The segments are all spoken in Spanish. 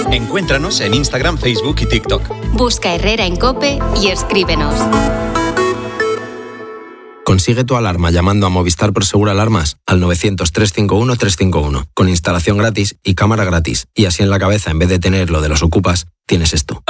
Encuéntranos en Instagram, Facebook y TikTok. Busca Herrera en COPE y escríbenos. Consigue tu alarma llamando a Movistar Prosegur Alarmas al 900-351-351, con instalación gratis y cámara gratis. Y así en la cabeza, en vez de tener lo de los ocupas, tienes esto.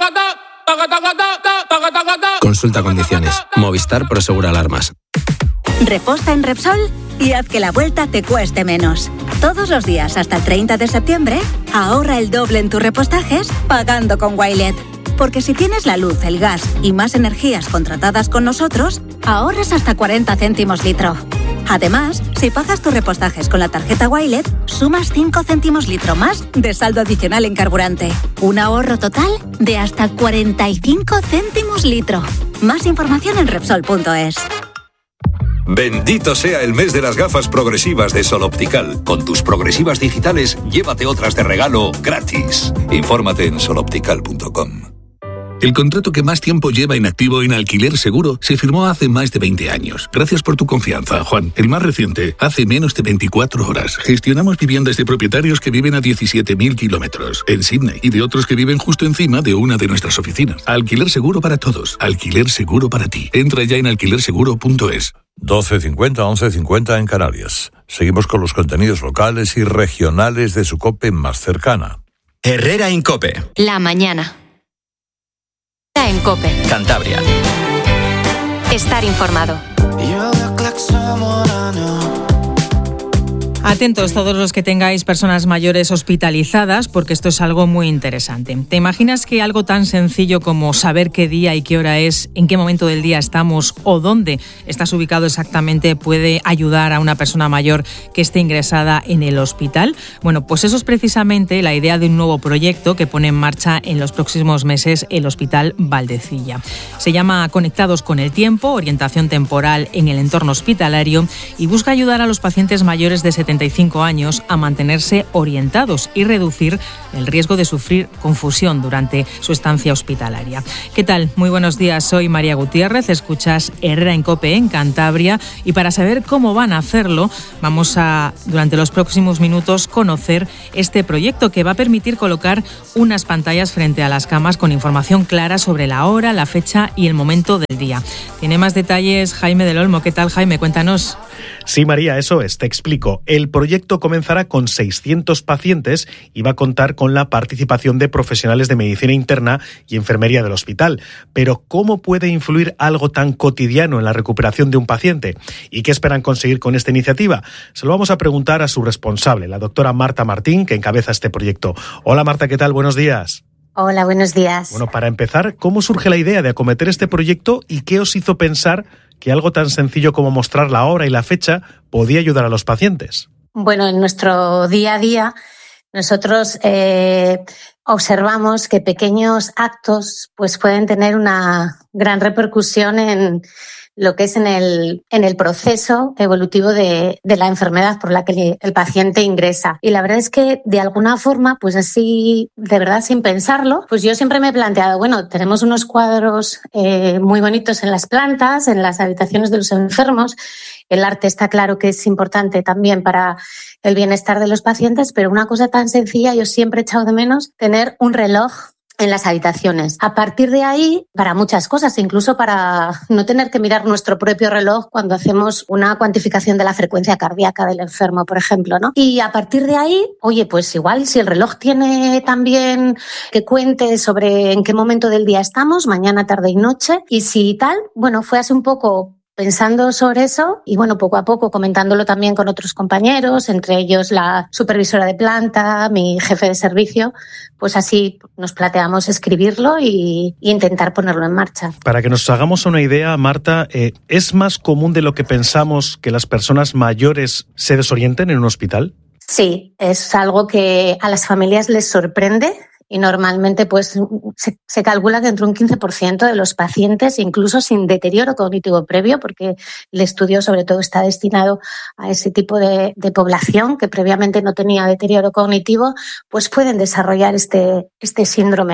Consulta condiciones. Movistar Prosegur Alarmas. Reposta en Repsol y haz que la vuelta te cueste menos. Todos los días hasta el 30 de septiembre, ahorra el doble en tus repostajes pagando con Wilet. Porque si tienes la luz, el gas y más energías contratadas con nosotros, ahorras hasta 40 céntimos litro. Además, si pagas tus repostajes con la tarjeta Wilet, sumas 5 céntimos litro más de saldo adicional en carburante. Un ahorro total de hasta 45 céntimos litro. Más información en Repsol.es. Bendito sea el mes de las gafas progresivas de Sol Optical. Con tus progresivas digitales, llévate otras de regalo gratis. Infórmate en soloptical.com. El contrato que más tiempo lleva inactivo en Alquiler Seguro se firmó hace más de 20 años. Gracias por tu confianza, Juan. El más reciente, hace menos de 24 horas. Gestionamos viviendas de propietarios que viven a 17.000 kilómetros en Sydney y de otros que viven justo encima de una de nuestras oficinas. Alquiler Seguro para todos. Alquiler Seguro para ti. Entra ya en alquilerseguro.es. 12:50, 11:50 en Canarias. Seguimos con los contenidos locales y regionales de su COPE más cercana. Herrera en COPE. La mañana. En COPE. Cantabria. Estar informado. Atentos todos los que tengáis personas mayores hospitalizadas, porque esto es algo muy interesante. ¿Te imaginas que algo tan sencillo como saber qué día y qué hora es, en qué momento del día estamos o dónde estás ubicado exactamente puede ayudar a una persona mayor que esté ingresada en el hospital? Bueno, pues eso es precisamente la idea de un nuevo proyecto que pone en marcha en los próximos meses el Hospital Valdecilla. Se llama Conectados con el Tiempo, orientación temporal en el entorno hospitalario, y busca ayudar a los pacientes mayores de 75 años a mantenerse orientados y reducir el riesgo de sufrir confusión durante su estancia hospitalaria. ¿Qué tal? Muy buenos días, soy María Gutiérrez, escuchas Herrera en COPE en Cantabria, y para saber cómo van a hacerlo vamos a, durante los próximos minutos, conocer este proyecto que va a permitir colocar unas pantallas frente a las camas con información clara sobre la hora, la fecha y el momento del día. Tiene más detalles Jaime del Olmo. ¿Qué tal, Jaime? Cuéntanos. Sí, María, eso es, te explico. El proyecto comenzará con 600 pacientes y va a contar con la participación de profesionales de medicina interna y enfermería del hospital. Pero, ¿cómo puede influir algo tan cotidiano en la recuperación de un paciente? ¿Y qué esperan conseguir con esta iniciativa? Se lo vamos a preguntar a su responsable, la doctora Marta Martín, que encabeza este proyecto. Hola, Marta, ¿qué tal? Buenos días. Hola, buenos días. Bueno, para empezar, ¿cómo surge la idea de acometer este proyecto y qué os hizo pensar que algo tan sencillo como mostrar la hora y la fecha podía ayudar a los pacientes? Bueno, en nuestro día a día nosotros observamos que pequeños actos pues pueden tener una gran repercusión en lo que es en el proceso evolutivo de la enfermedad por la que el paciente ingresa. Y la verdad es que, de alguna forma, pues así, de verdad, sin pensarlo, pues yo siempre me he planteado, bueno, tenemos unos cuadros muy bonitos en las plantas, en las habitaciones de los enfermos. El arte está claro que es importante también para el bienestar de los pacientes, pero una cosa tan sencilla, yo siempre he echado de menos tener un reloj en las habitaciones. A partir de ahí, para muchas cosas, incluso para no tener que mirar nuestro propio reloj cuando hacemos una cuantificación de la frecuencia cardíaca del enfermo, por ejemplo, ¿no? Y a partir de ahí, oye, pues igual si el reloj tiene también que cuente sobre en qué momento del día estamos, mañana, tarde y noche, y si tal, bueno, fue así un poco pensando sobre eso y, bueno, poco a poco comentándolo también con otros compañeros, entre ellos la supervisora de planta, mi jefe de servicio, pues así nos planteamos escribirlo e intentar ponerlo en marcha. Para que nos hagamos una idea, Marta, ¿es más común de lo que pensamos que las personas mayores se desorienten en un hospital? Sí, es algo que a las familias les sorprende. Y normalmente pues se calcula que entre un 15% de los pacientes, incluso sin deterioro cognitivo previo, porque el estudio sobre todo está destinado a ese tipo de población que previamente no tenía deterioro cognitivo, pues pueden desarrollar este síndrome.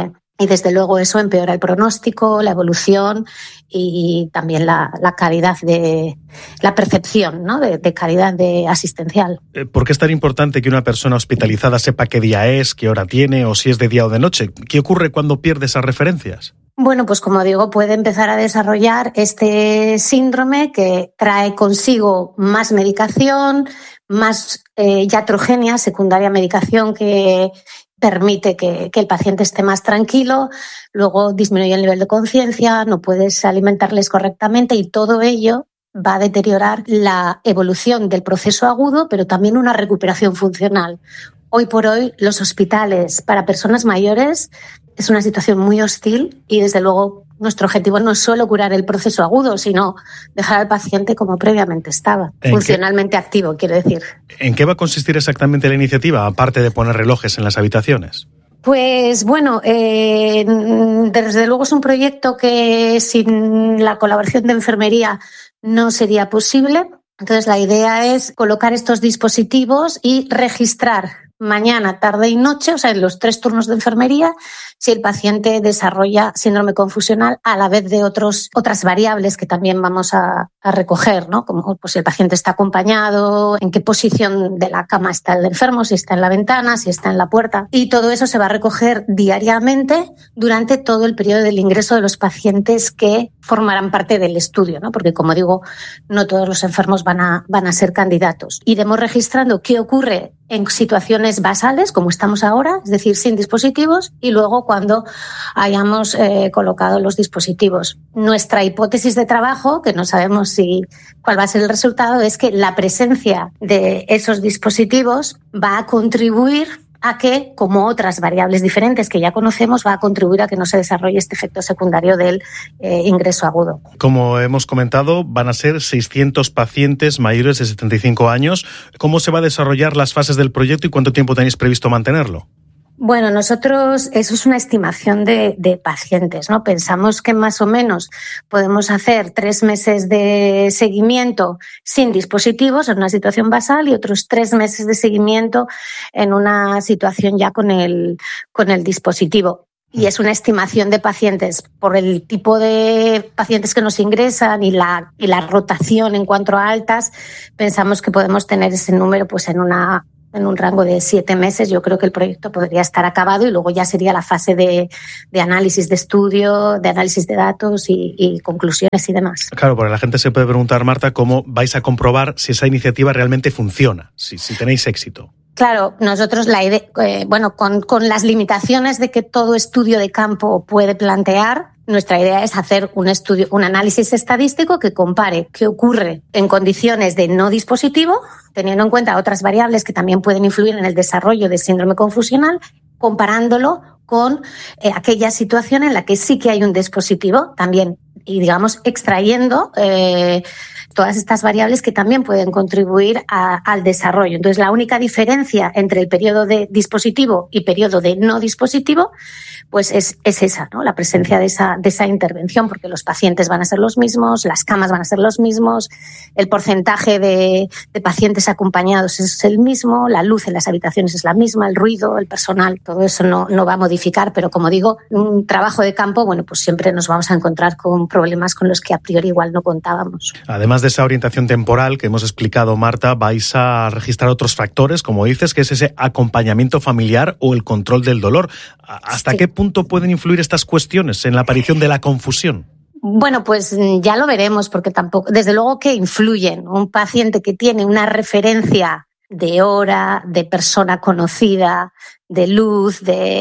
Y desde luego eso empeora el pronóstico, la evolución y también la calidad de la percepción, ¿no? de calidad de asistencial. ¿Por qué es tan importante que una persona hospitalizada sepa qué día es, qué hora tiene o si es de día o de noche? ¿Qué ocurre cuando pierde esas referencias? Bueno, pues como digo, puede empezar a desarrollar este síndrome que trae consigo más medicación, más iatrogenia, secundaria medicación que permite que el paciente esté más tranquilo, luego disminuye el nivel de conciencia, no puedes alimentarles correctamente y todo ello va a deteriorar la evolución del proceso agudo, pero también una recuperación funcional. Hoy por hoy, los hospitales para personas mayores es una situación muy hostil y, desde luego, nuestro objetivo no es solo curar el proceso agudo, sino dejar al paciente como previamente estaba, funcionalmente activo, quiero decir. ¿En qué va a consistir exactamente la iniciativa, aparte de poner relojes en las habitaciones? Pues bueno, desde luego es un proyecto que sin la colaboración de enfermería no sería posible. Entonces la idea es colocar estos dispositivos y registrar mañana, tarde y noche, o sea, en los 3 turnos de enfermería, si el paciente desarrolla síndrome confusional a la vez de otras variables que también vamos a recoger, ¿no? Como pues, si el paciente está acompañado, en qué posición de la cama está el enfermo, si está en la ventana, si está en la puerta. Y todo eso se va a recoger diariamente durante todo el periodo del ingreso de los pacientes que formarán parte del estudio, ¿no? Porque, como digo, no todos los enfermos van a ser candidatos. Iremos registrando qué ocurre en situaciones basales, como estamos ahora, es decir, sin dispositivos, y luego cuando hayamos colocado los dispositivos. Nuestra hipótesis de trabajo, que no sabemos cuál va a ser el resultado, es que la presencia de esos dispositivos va a contribuir a que, como otras variables diferentes que ya conocemos, va a contribuir a que no se desarrolle este efecto secundario del ingreso agudo. Como hemos comentado, van a ser 600 pacientes mayores de 75 años. ¿Cómo se va a desarrollar las fases del proyecto y cuánto tiempo tenéis previsto mantenerlo? Bueno, nosotros, eso es una estimación de pacientes, ¿no? Pensamos que más o menos podemos hacer 3 meses de seguimiento sin dispositivos en una situación basal y otros 3 meses de seguimiento en una situación ya con el dispositivo. Y es una estimación de pacientes por el tipo de pacientes que nos ingresan y la rotación en cuanto a altas. Pensamos que podemos tener ese número pues en un rango de 7 meses. Yo creo que el proyecto podría estar acabado y luego ya sería la fase de análisis de estudio, de análisis de datos y conclusiones y demás. Claro, porque la gente se puede preguntar, Marta, ¿cómo vais a comprobar si esa iniciativa realmente funciona, si tenéis éxito? Claro, nosotros la idea, con las limitaciones de que todo estudio de campo puede plantear, nuestra idea es hacer un análisis estadístico que compare qué ocurre en condiciones de no dispositivo, teniendo en cuenta otras variables que también pueden influir en el desarrollo de síndrome confusional, comparándolo con aquella situación en la que sí que hay un dispositivo también, y digamos extrayendo todas estas variables que también pueden contribuir al desarrollo. Entonces, la única diferencia entre el periodo de dispositivo y periodo de no dispositivo pues es esa, ¿no? La presencia de esa intervención, porque los pacientes van a ser los mismos, las camas van a ser los mismos, el porcentaje de pacientes acompañados es el mismo, la luz en las habitaciones es la misma, el ruido, el personal, todo eso no va a modificar, pero como digo, un trabajo de campo, bueno, pues siempre nos vamos a encontrar con problemas con los que a priori igual no contábamos. Además de esa orientación temporal que hemos explicado, Marta, vais a registrar otros factores, como dices, que es ese acompañamiento familiar o el control del dolor. ¿Hasta qué punto pueden influir estas cuestiones en la aparición de la confusión? Bueno, pues ya lo veremos, porque tampoco, desde luego que influyen. Un paciente que tiene una referencia de hora, de persona conocida, de luz,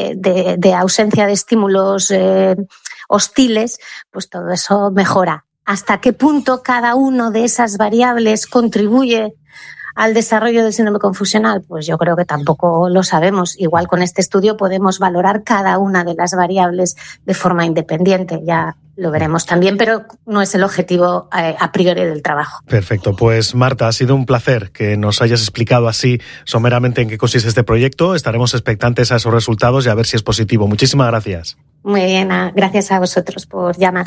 de ausencia de estímulos hostiles, pues todo eso mejora. ¿Hasta qué punto cada una de esas variables contribuye al desarrollo del síndrome confusional? Pues yo creo que tampoco lo sabemos. Igual con este estudio podemos valorar cada una de las variables de forma independiente. Ya lo veremos también, pero no es el objetivo a priori del trabajo. Perfecto. Pues Marta, ha sido un placer que nos hayas explicado así someramente en qué consiste este proyecto. Estaremos expectantes a esos resultados y a ver si es positivo. Muchísimas gracias. Muy bien, gracias a vosotros por llamar.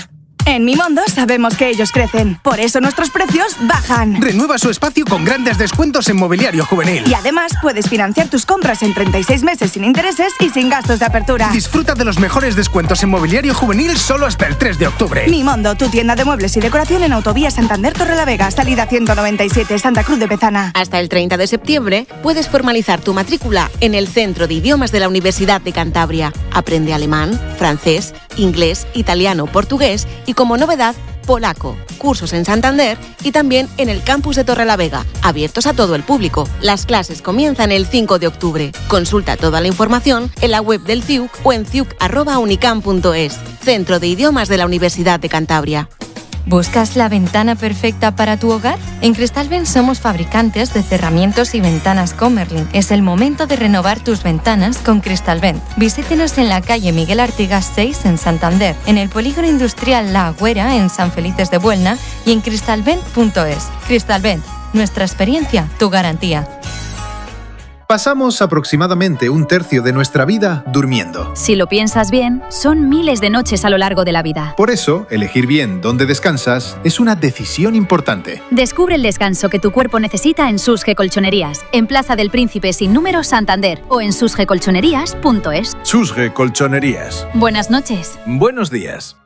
En Mimondo sabemos que ellos crecen, por eso nuestros precios bajan. Renueva su espacio con grandes descuentos en mobiliario juvenil. Y además puedes financiar tus compras en 36 meses sin intereses y sin gastos de apertura. Disfruta de los mejores descuentos en mobiliario juvenil solo hasta el 3 de octubre. Mimondo, tu tienda de muebles y decoración en Autovía Santander Torrelavega, salida 197, Santa Cruz de Bezana. Hasta el 30 de septiembre puedes formalizar tu matrícula en el Centro de Idiomas de la Universidad de Cantabria. Aprende alemán, francés, inglés, italiano, portugués y, como novedad, polaco. Cursos en Santander y también en el campus de Torrelavega, abiertos a todo el público. Las clases comienzan el 5 de octubre. Consulta toda la información en la web del CIUC o en ciuc@unicam.es. Centro de Idiomas de la Universidad de Cantabria. ¿Buscas la ventana perfecta para tu hogar? En Cristalvent somos fabricantes de cerramientos y ventanas Comerlin. Es el momento de renovar tus ventanas con Cristalvent. Visítenos en la calle Miguel Artigas 6 en Santander, en el polígono industrial La Agüera en San Felices de Buelna y en cristalvent.es. Cristalvent, nuestra experiencia, tu garantía. Pasamos aproximadamente un tercio de nuestra vida durmiendo. Si lo piensas bien, son miles de noches a lo largo de la vida. Por eso, elegir bien dónde descansas es una decisión importante. Descubre el descanso que tu cuerpo necesita en Susge Colchonerías, en Plaza del Príncipe sin número Santander o en susgecolchonerías.es. Susge Colchonerías. Buenas noches. Buenos días.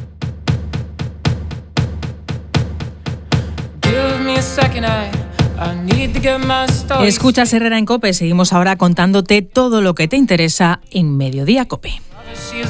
Give me a second Escuchas Herrera en COPE. Seguimos ahora contándote todo lo que te interesa en Mediodía COPE.